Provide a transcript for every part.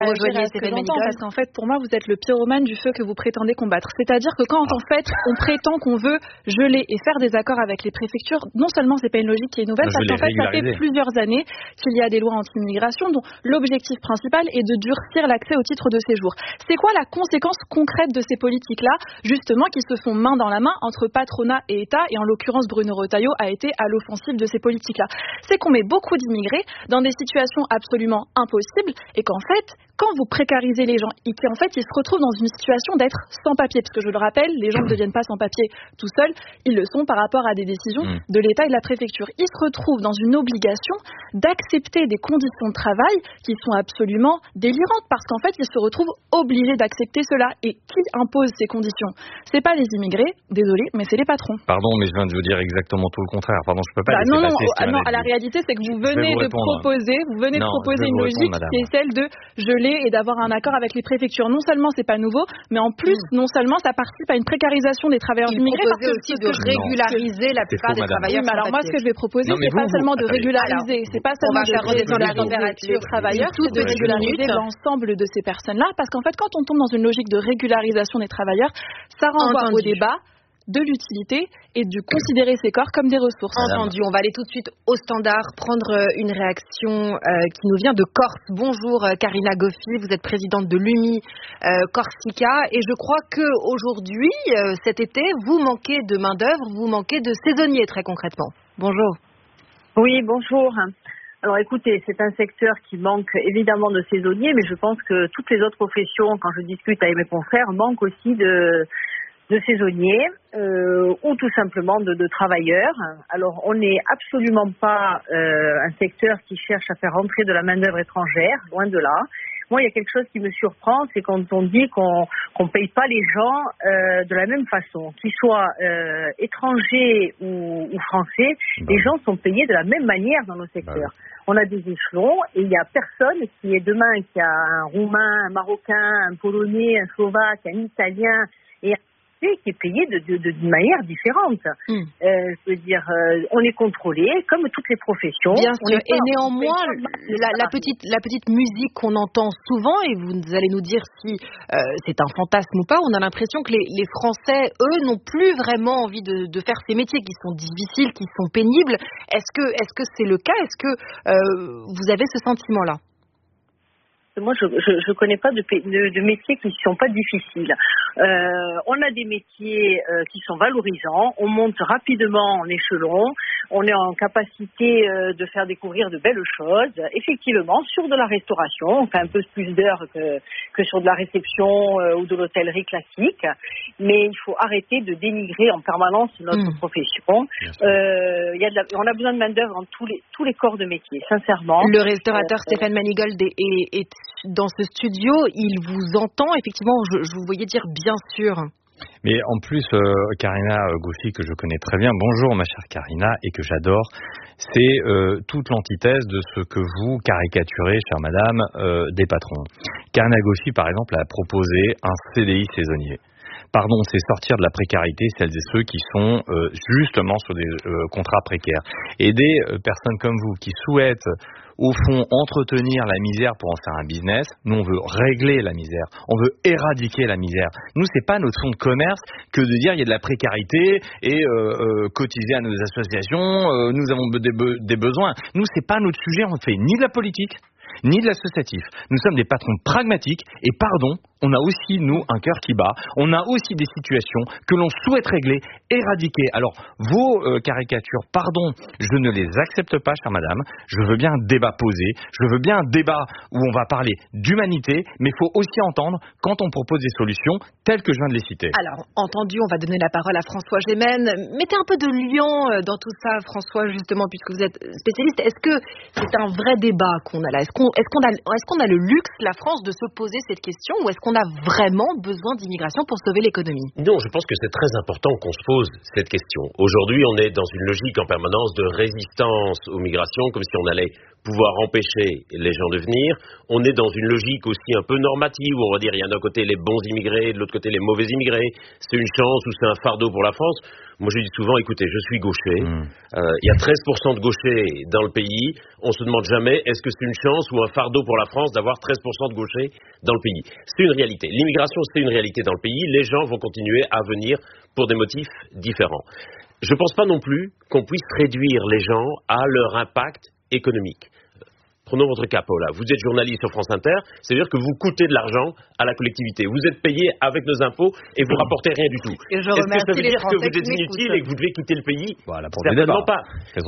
Rejoignez Stéphane Manigol. Parce qu'en fait, pour moi, vous êtes le pyromane du feu que vous prétendez combattre. C'est-à-dire que quand, en fait, on prétend qu'on veut geler et faire des accords avec les préfectures, non seulement c'est pas une logique qui est nouvelle, parce qu'en fait, ça fait plusieurs années qu'il y a des lois anti-immigration dont l'objectif principal est de durcir l'accès au titre de séjour. C'est quoi la conséquence concrète de ces politiques-là, justement, qui se font main dans la main entre patronat et État, et en l'occurrence, Bruno Retailleau a été à l'offensive de ces politiques-là. C'est qu'on met beaucoup d'immigrés dans des situations absolument impossibles, et qu'en fait, quand vous précarisez les gens et qu'en fait ils se retrouvent dans une situation d'être sans papier, parce que je le rappelle, les gens ne deviennent pas sans papier tout seuls, ils le sont par rapport à des décisions de l'État et de la préfecture. Ils se retrouvent dans une obligation d'accepter des conditions de travail qui sont absolument délirantes, parce qu'en fait ils se retrouvent obligés d'accepter cela. Et qui impose ces conditions? C'est pas les immigrés, désolé, mais c'est les patrons. Pardon, mais je viens de vous dire exactement tout le contraire. Pardon, je peux pas laisser passer. Non, la réalité c'est que vous venez de proposer une logique qui est celle de geler et d'avoir un accord avec les préfectures. Non seulement c'est pas nouveau, mais en plus, non seulement ça participe à une précarisation des travailleurs immigrés, parce que aussi de régulariser la plupart des travailleurs. Mais alors moi, ce que je vais proposer, c'est pas seulement de régulariser, c'est pas seulement de régulariser les travailleurs, c'est de régulariser l'ensemble de ces personnes-là, parce qu'en fait, quand on tombe dans une logique de régularisation des travailleurs, ça renvoie au débat de l'utilité et de considérer ces corps comme des ressources. Entendu. On va aller tout de suite au standard, prendre une réaction qui nous vient de Corse. Bonjour Karina Goffi, vous êtes présidente de l'UMI Corsica, et je crois que aujourd'hui, cet été, vous manquez de main d'œuvre, vous manquez de saisonniers très concrètement. Bonjour. Oui, bonjour. Alors écoutez, c'est un secteur qui manque évidemment de saisonniers, mais je pense que toutes les autres professions, quand je discute avec mes confrères, manquent aussi de saisonniers ou tout simplement de travailleurs. Alors on n'est absolument pas un secteur qui cherche à faire rentrer de la main-d'œuvre étrangère, loin de là. Moi, il y a quelque chose qui me surprend, c'est quand on dit qu'on paye pas les gens de la même façon, qu'ils soient étrangers ou français, les gens sont payés de la même manière dans nos secteurs. On a des échelons et il n'y a personne qui est demain, qui a un Roumain, un Marocain, un Polonais, un Slovaque, un Italien et qui est payé d'une manière différente. Je veux dire, on est contrôlé comme toutes les professions. Bien sûr. Et néanmoins, la petite musique qu'on entend souvent, et vous allez nous dire si c'est un fantasme ou pas, on a l'impression que les Français, eux, n'ont plus vraiment envie de faire ces métiers qui sont difficiles, qui sont pénibles. Est-ce que c'est le cas? Est-ce que vous avez ce sentiment-là? Moi, je connais pas de métiers qui ne sont pas difficiles. On a des métiers qui sont valorisants. On monte rapidement en échelon. On est en capacité de faire découvrir de belles choses. Effectivement, sur de la restauration, on fait un peu plus d'heures que sur de la réception ou de l'hôtellerie classique. Mais il faut arrêter de dénigrer en permanence notre profession. On a besoin de main-d'œuvre dans tous les corps de métier, sincèrement. Le restaurateur Stéphane Manigol est dans ce studio, il vous entend, effectivement, je vous voyais dire bien sûr. Mais en plus, Karina Goffi, que je connais très bien, bonjour ma chère Karina, et que j'adore, c'est toute l'antithèse de ce que vous caricaturez, chère madame, des patrons. Karina Goffi, par exemple, a proposé un CDI saisonnier. Pardon, c'est sortir de la précarité celles et ceux qui sont justement sur des contrats précaires. Et des personnes comme vous qui souhaitent au fond entretenir la misère pour en faire un business, nous on veut régler la misère, on veut éradiquer la misère. Nous c'est pas notre fonds de commerce que de dire il y a de la précarité et cotiser à nos associations, nous avons des besoins. Nous c'est pas notre sujet, on ne fait ni de la politique ni de l'associatif. Nous sommes des patrons pragmatiques et pardon, on a aussi, nous, un cœur qui bat. On a aussi des situations que l'on souhaite régler, éradiquer. Alors, vos caricatures, pardon, je ne les accepte pas, chère madame. Je veux bien un débat posé. Je veux bien un débat où on va parler d'humanité, mais il faut aussi entendre quand on propose des solutions telles que je viens de les citer. Alors, entendu, on va donner la parole à François Gémen. Mettez un peu de lion dans tout ça, François, justement, puisque vous êtes spécialiste. Est-ce que c'est un vrai débat qu'on a là? Est-ce qu'on a le luxe, la France, de se poser cette question, ou est-ce qu'on a vraiment besoin d'immigration pour sauver l'économie? Non, je pense que c'est très important qu'on se pose cette question. Aujourd'hui, on est dans une logique en permanence de résistance aux migrations, comme si on allait pouvoir empêcher les gens de venir. On est dans une logique aussi un peu normative, où on va dire il y a d'un côté les bons immigrés, de l'autre côté les mauvais immigrés. C'est une chance ou c'est un fardeau pour la France. Moi, je dis souvent, écoutez, je suis gaucher. Il y a 13% de gauchers dans le pays. On se demande jamais, est-ce que c'est une chance ou un fardeau pour la France d'avoir 13% de gauchers dans le pays? C'est une réalité. L'immigration, c'est une réalité dans le pays. Les gens vont continuer à venir pour des motifs différents. Je ne pense pas non plus qu'on puisse réduire les gens à leur impact économique. Prenons votre cas, Paula. Vous êtes journaliste sur France Inter, c'est-à-dire que vous coûtez de l'argent à la collectivité. Vous êtes payé avec nos impôts et vous rapportez rien du tout. Et est-ce que ça veut dire que vous êtes inutile et que vous devez quitter le pays? Certainement pas.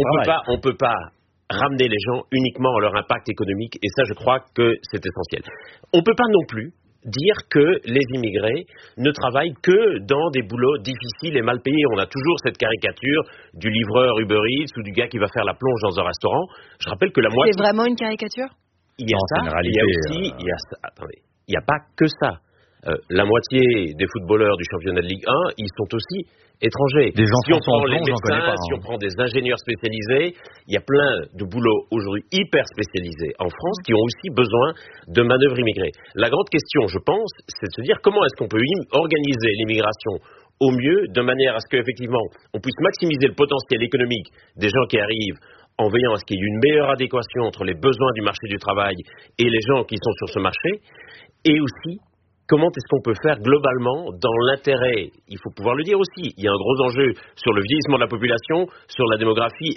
On ne peut pas ramener les gens uniquement à leur impact économique, et ça, je crois que c'est essentiel. On ne peut pas non plus dire que les immigrés ne travaillent que dans des boulots difficiles et mal payés. On a toujours cette caricature du livreur Uber Eats ou du gars qui va faire la plonge dans un restaurant. Je rappelle que la moitié... C'est vraiment une caricature? Il y a ça, il y a aussi... Attendez, il n'y a pas que ça. La moitié des footballeurs du championnat de Ligue 1, ils sont aussi étrangers. Si on prend les médecins, si on prend des ingénieurs spécialisés, il y a plein de boulots aujourd'hui hyper spécialisés en France qui ont aussi besoin de manœuvres immigrées. La grande question, je pense, c'est de se dire comment est-ce qu'on peut organiser l'immigration au mieux, de manière à ce qu'effectivement, on puisse maximiser le potentiel économique des gens qui arrivent en veillant à ce qu'il y ait une meilleure adéquation entre les besoins du marché du travail et les gens qui sont sur ce marché, et aussi comment est-ce qu'on peut faire globalement dans l'intérêt, il faut pouvoir le dire aussi, il y a un gros enjeu sur le vieillissement de la population, sur la démographie,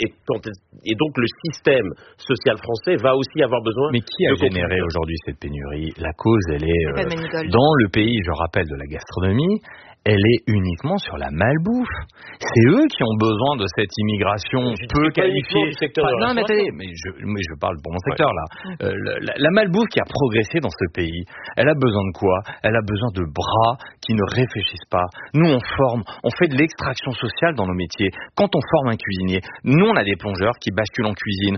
et donc le système social français va aussi avoir besoin... Mais qui a généré aujourd'hui cette pénurie? La cause, elle est dans le pays, je rappelle, de la gastronomie. Elle est uniquement sur la malbouffe. C'est eux qui ont besoin de cette immigration peu qualifiée. Non, mais attendez, mais je parle pour mon secteur là. La malbouffe qui a progressé dans ce pays, elle a besoin de quoi? Elle a besoin de bras qui ne réfléchissent pas. Nous, on fait de l'extraction sociale dans nos métiers. Quand on forme un cuisinier, nous, on a des plongeurs qui basculent en cuisine,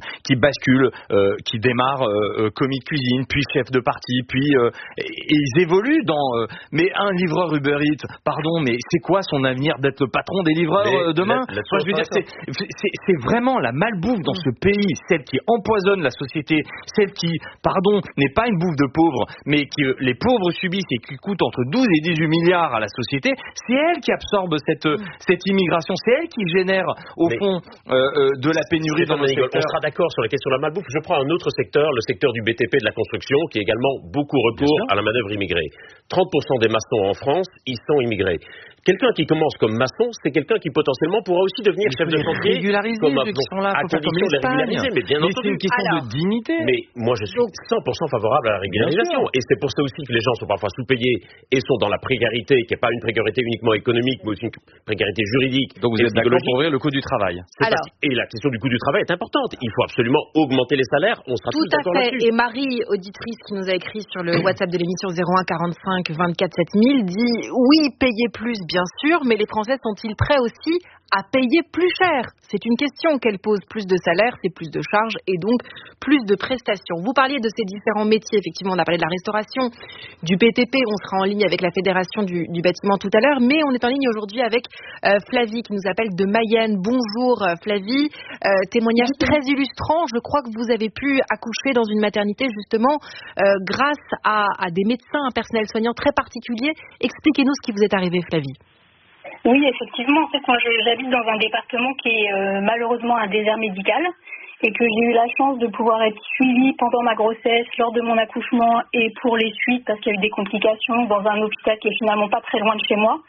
qui démarrent commis de cuisine, puis chef de partie, puis et ils évoluent dans. Mais un livreur Uber Eats, pardon, mais c'est quoi son avenir d'être le patron des livreurs demain? Je veux dire, c'est vraiment la malbouffe dans ce pays, celle qui empoisonne la société, celle qui, pardon, n'est pas une bouffe de pauvres, mais que les pauvres subissent et qui coûte entre 12 et 18 milliards à la société. C'est elle qui absorbe cette immigration, c'est elle qui génère au fond de la pénurie dans nos secteurs. On sera d'accord sur la question de la malbouffe. Je prends un autre secteur, le secteur du BTP de la construction, qui a également beaucoup recours à la manœuvre immigrée. 30% des maçons en France, ils sont immigrés. Quelqu'un qui commence comme maçon, c'est quelqu'un qui potentiellement pourra aussi devenir chef de chantier. Régulariser, à condition de les régulariser, mais bien entendu. C'est une question de dignité. Mais moi, je suis 100% favorable à la régularisation. Et c'est pour ça aussi que les gens sont parfois sous-payés et sont dans la précarité, qui n'est pas une précarité uniquement économique, mais aussi une précarité juridique. Donc vous êtes d'accord pour ouvrir le coût du travail? Et la question du coût du travail est importante. Il faut absolument augmenter les salaires. On sera tous d'accord là-dessus. Et Marie, auditrice qui nous a écrit sur le WhatsApp de l'émission 01 45 24 7000, dit oui, payer plus, bien sûr, mais les Français sont-ils prêts aussi à payer plus cher? C'est une question qu'elle pose. Plus de salaire, c'est plus de charges et donc plus de prestations. Vous parliez de ces différents métiers. Effectivement, on a parlé de la restauration, du BTP. On sera en ligne avec la Fédération du bâtiment tout à l'heure, mais on est en ligne aujourd'hui avec Flavie qui nous appelle de Mayenne. Bonjour Flavie. Témoignage très illustrant. Je crois que vous avez pu accoucher dans une maternité justement grâce à des médecins, un personnel soignant très particulier. Expliquez-nous ce qui vous est arrivé, Flavie. Oui, effectivement. En fait, moi, j'habite dans un département qui est malheureusement un désert médical et que j'ai eu la chance de pouvoir être suivie pendant ma grossesse, lors de mon accouchement et pour les suites parce qu'il y a eu des complications dans un hôpital qui est finalement pas très loin de chez moi.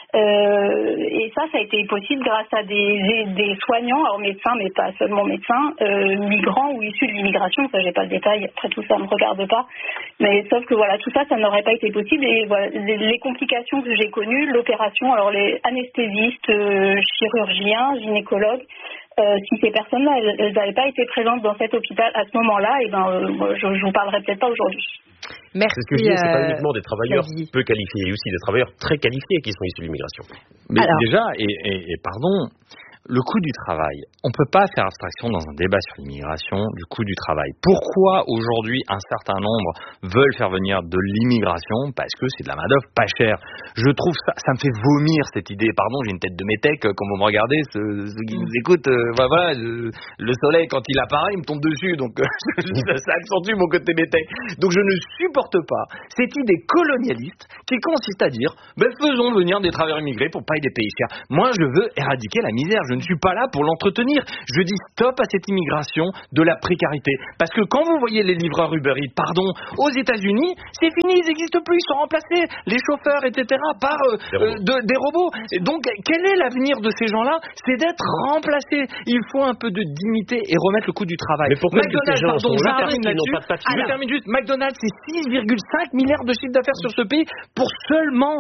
Et ça a été possible grâce à des soignants, alors médecins, mais pas seulement médecins, migrants ou issus de l'immigration. Ça, j'ai pas le détail. Après tout ça, me regarde pas. Mais sauf que voilà, tout ça n'aurait pas été possible. Et voilà, les complications que j'ai connues, l'opération, alors les anesthésistes, chirurgiens, gynécologues. Si ces personnes-là, elles n'avaient pas été présentes dans cet hôpital à ce moment-là, je vous parlerai peut-être pas aujourd'hui. Merci. C'est ce que je dis, c'est pas uniquement des travailleurs peu qualifiés, il y a aussi des travailleurs très qualifiés qui sont issus de l'immigration. Mais alors, déjà, et pardon, le coût du travail. On ne peut pas faire abstraction dans un débat sur l'immigration du coût du travail. Pourquoi aujourd'hui un certain nombre veulent faire venir de l'immigration? Parce que c'est de la main-d'œuvre pas chère. Je trouve ça me fait vomir cette idée. Pardon, j'ai une tête de métèque quand vous me regardez, ceux qui nous écoutent. Voilà, le soleil quand il apparaît, il me tombe dessus, donc ça accentue mon côté métèque. Donc je ne supporte pas cette idée colonialiste qui consiste à dire faisons venir des travailleurs immigrés pour payer des pays chers. Moi, je veux éradiquer la misère. Je ne suis pas là pour l'entretenir. Je dis stop à cette immigration de la précarité. Parce que quand vous voyez les livreurs Uber Eats, aux États-Unis, c'est fini, ils n'existent plus, ils sont remplacés, les chauffeurs, etc., par des robots. Et donc, quel est l'avenir de ces gens-là? C'est d'être remplacés. Il faut un peu de dignité et remettre le coût du travail. Mais pourquoi ces gens sont là parce qu'ils n'ont pas de papier? Je termine juste. McDonald's, c'est 6,5 milliards de chiffre d'affaires sur ce pays pour seulement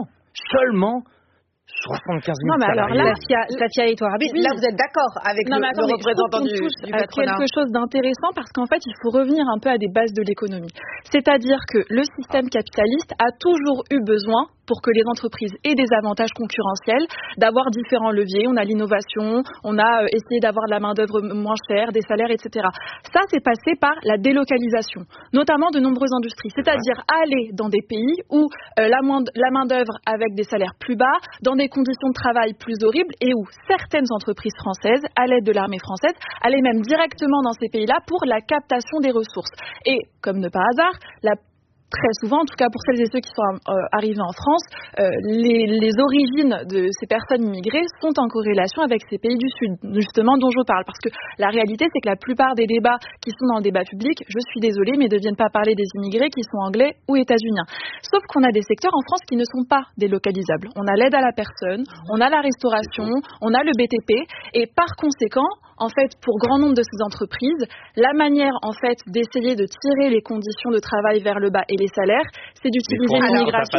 75 000 non, mais salariés. Alors là, Safia et toi, là, vous êtes d'accord avec le représentant du patronat? Quelque chose d'intéressant parce qu'en fait, il faut revenir un peu à des bases de l'économie. C'est-à-dire que le système capitaliste a toujours eu besoin, pour que les entreprises aient des avantages concurrentiels, d'avoir différents leviers. On a l'innovation, on a essayé d'avoir de la main-d'œuvre moins chère, des salaires, etc. Ça, c'est passé par la délocalisation, notamment de nombreuses industries. C'est-à-dire aller dans des pays où la main-d'œuvre avec des salaires plus bas, dans des conditions de travail plus horribles, et où certaines entreprises françaises, à l'aide de l'armée française, allaient même directement dans ces pays-là pour la captation des ressources. Et, comme de par hasard, très souvent, en tout cas pour celles et ceux qui sont arrivés en France, les origines de ces personnes immigrées sont en corrélation avec ces pays du Sud, justement dont je parle. Parce que la réalité, c'est que la plupart des débats qui sont dans le débat public, je suis désolée, mais ne viennent pas parler des immigrés qui sont anglais ou états-uniens. Sauf qu'on a des secteurs en France qui ne sont pas délocalisables. On a l'aide à la personne, on a la restauration, on a le BTP, et par conséquent, en fait, pour grand nombre de ces entreprises, la manière, en fait, d'essayer de tirer les conditions de travail vers le bas et les salaires, c'est d'utiliser l'immigration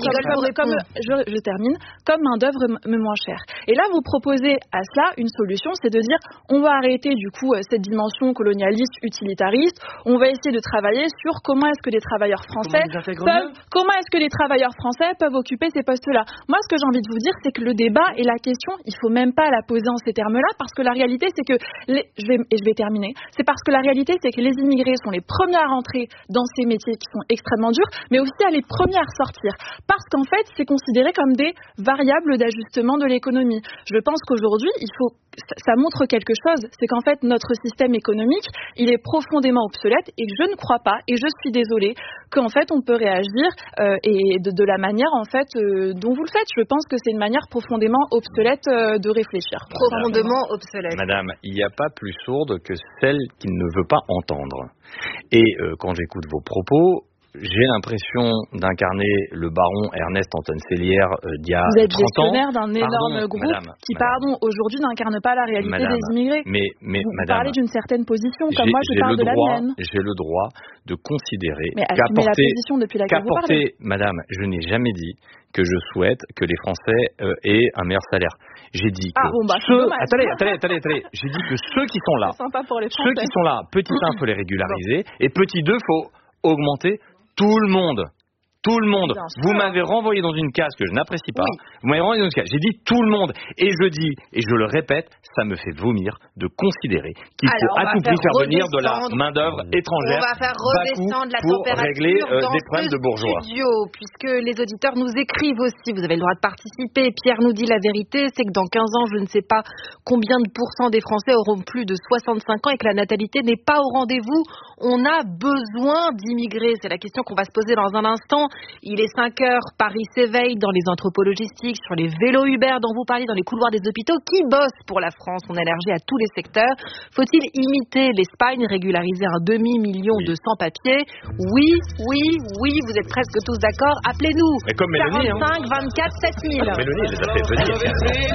comme main-d'œuvre moins chère. Et là, vous proposez à cela une solution, c'est de dire, on va arrêter, du coup, cette dimension colonialiste, utilitariste, on va essayer de travailler sur comment est-ce que les travailleurs français peuvent occuper ces postes-là. Moi, ce que j'ai envie de vous dire, c'est que le débat et la question, il faut même pas la poser en ces termes-là, parce que la réalité, c'est que je vais terminer. C'est parce que la réalité, c'est que les immigrés sont les premiers à rentrer dans ces métiers qui sont extrêmement durs, mais aussi à les premiers à ressortir. Parce qu'en fait, c'est considéré comme des variables d'ajustement de l'économie. Je pense qu'aujourd'hui, ça montre quelque chose, c'est qu'en fait, notre système économique, il est profondément obsolète et je ne crois pas, et je suis désolée, qu'en fait, on peut réagir et de la manière, en fait, dont vous le faites. Je pense que c'est une manière profondément obsolète de réfléchir. Profondément obsolète. Madame, il n'y a pas plus sourde que celle qui ne veut pas entendre. Et quand j'écoute vos propos, j'ai l'impression d'incarner le baron Ernest Anton Sellière d'il y a 30 ans. Vous êtes gestionnaire d'un énorme groupe qui, aujourd'hui n'incarne pas la réalité des immigrés. Mais vous madame, parlez d'une certaine position, comme moi je parle de la mienne. J'ai le droit de considérer qu'apporter la position depuis laquelle vous parlez. Madame, je n'ai jamais dit que je souhaite que les Français aient un meilleur salaire. J'ai dit que attendez. J'ai dit que ceux qui sont là, petit 1, faut les régulariser, et petit 2, faut augmenter tout le monde. Vous m'avez renvoyé dans une case que je n'apprécie pas. Oui. Vous m'avez renvoyé dans une case. J'ai dit tout le monde. Et je dis, et je le répète, ça me fait vomir de considérer qu'il faut à tout prix faire venir de la main-d'œuvre étrangère. On va faire redescendre la pour température régler dans des problèmes de bourgeois. Studio, puisque les auditeurs nous écrivent aussi. Vous avez le droit de participer. Pierre nous dit la vérité, c'est que dans 15 ans, je ne sais pas combien de pourcents des Français auront plus de 65 ans et que la natalité n'est pas au rendez-vous. On a besoin d'immigrer. C'est la question qu'on va se poser dans un instant. Il est 5 heures, Paris s'éveille dans les entrepôts logistiques, sur les vélos Uber dont vous parliez, dans les couloirs des hôpitaux. Qui bosse pour la France? On a élargi à tous les secteurs. Faut-il imiter l'Espagne, régulariser un demi-million de sans-papiers? Oui, vous êtes presque tous d'accord. Appelez-nous. Mais comme Mélanie, 45 24 7000. Mélanie, les a fait venir.